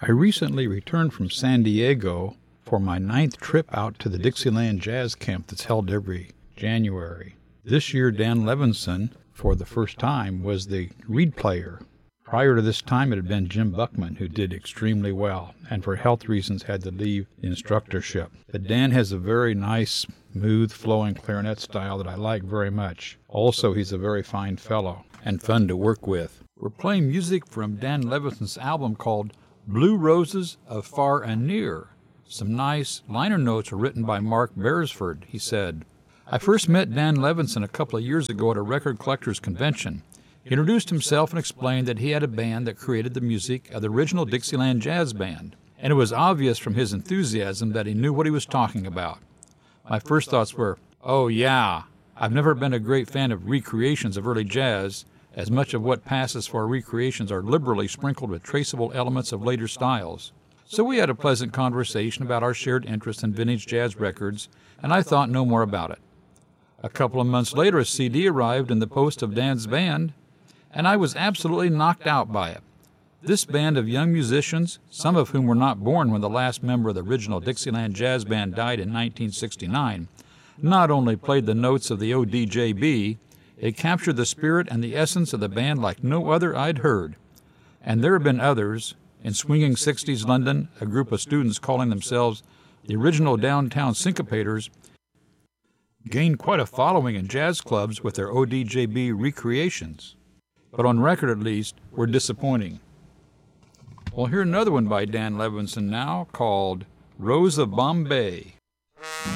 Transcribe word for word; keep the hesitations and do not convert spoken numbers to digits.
I recently returned from San Diego for my ninth trip out to the Dixieland Jazz Camp that's held every January. This year, Dan Levinson, for the first time, was the reed player. Prior to this time, it had been Jim Buckman, who did extremely well, and for health reasons had to leave the instructorship. But Dan has a very nice, smooth, flowing clarinet style that I like very much. Also, he's a very fine fellow and fun to work with. We're playing music from Dan Levinson's album called Blue Roses of Far and Near. Some nice liner notes were written by Mark Beresford. He said, I first met Dan Levinson a couple of years ago at a record collectors convention. He introduced himself and explained that he had a band that created the music of the original Dixieland Jazz Band, and it was obvious from his enthusiasm that he knew what he was talking about. My first thoughts were, oh yeah, I've never been a great fan of recreations of early jazz, as much of what passes for recreations are liberally sprinkled with traceable elements of later styles. So we had a pleasant conversation about our shared interest in vintage jazz records, and I thought no more about it. A couple of months later, a C D arrived in the post of Dan's band, and I was absolutely knocked out by it. This band of young musicians, some of whom were not born when the last member of the original Dixieland Jazz Band died in nineteen sixty-nine, not only played the notes of the O D J B, it captured the spirit and the essence of the band like no other I'd heard. And there have been others. In swinging sixties London, a group of students calling themselves the original Downtown Syncopators gained quite a following in jazz clubs with their O D J B recreations. But on record at least, were disappointing. We'll hear another one by Dan Levinson now called Rose of Bombay.